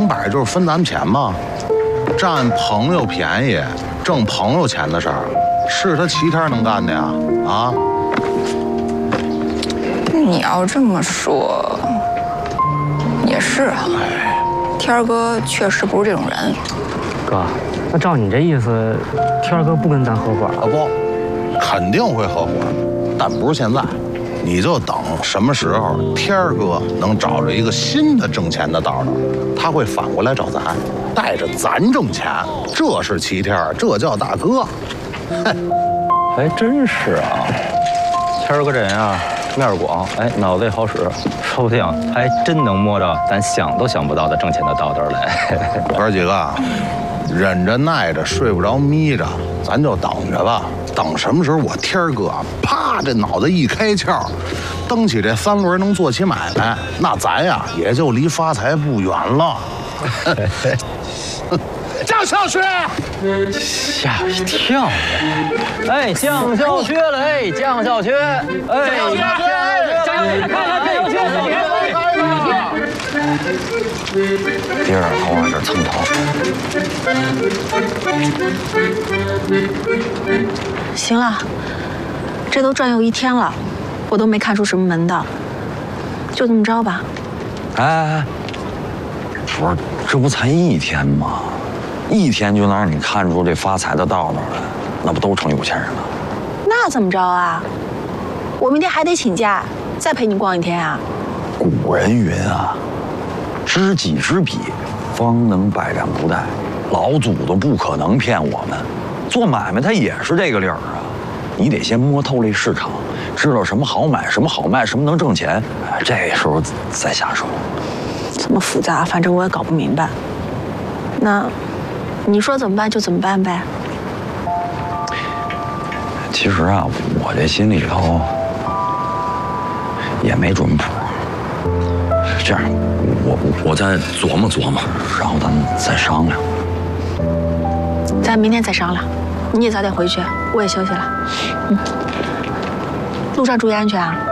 摆就是分咱们钱嘛，占朋友便宜，挣朋友钱的事儿，是他齐天能干的呀？啊？ 你要这么说，也是啊。天儿哥确实不是这种人。 哥，那照你这意思，天儿哥不跟咱合伙啊？不，肯定会合伙，但不是现在。你就等什么时候天儿哥能找着一个新的挣钱的道道，他会反过来找咱，带着咱挣钱。这是齐天儿，这叫大哥。 还真是啊，天儿哥这人啊，面广，哎，脑子也好使，说不定还真能摸着咱想都想不到的挣钱的道道来。 哥儿几个，忍着耐着，睡不着眯着，咱就等着吧。等什么时候我天儿哥啪这脑子一开窍，蹬起这三轮能做起买卖，那咱呀也就离发财不远了。降小雪， 吓我一跳！哎，降小雪了！哎，降小雪！哎，降小雪！看看降小雪！ 别让他往这蹭头。 行了，这都转悠一天了，我都没看出什么门道，就这么着吧。 哎，不是，这不才一天吗？一天就能让你看出这发财的道道来，那不都成有钱人了？ 那怎么着啊？我明天还得请假，再陪你逛一天啊。 古人云啊，知己知彼，方能百战不殆。老祖宗不可能骗我们，做买卖他也是这个理儿啊。你得先摸透这市场，知道什么好买，什么好卖，什么能挣钱，这时候再下手。 这么复杂，反正我也搞不明白。那你说怎么办就怎么办呗。 其实啊，我这心里头也没准谱。这样，我再琢磨琢磨，然后咱们再商量。 咱明天再商量。你也早点回去，我也休息了。路上注意安全啊。